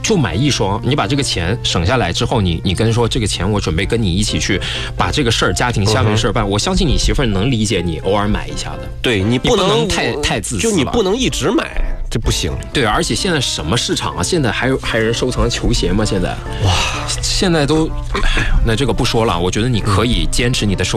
就买一双，你把这个钱省下来之后，你跟说这个钱我准备跟你一起去把这个事儿家庭下面事儿办，我相信你媳妇儿能理解你偶尔买一下的。 对，你不能太自私， 就你不能一直买，这不行。 对，而且现在什么市场啊？现在还有人收藏球鞋吗？现在哇，现在都，哎呀，那这个不说了，我觉得你可以坚持你的收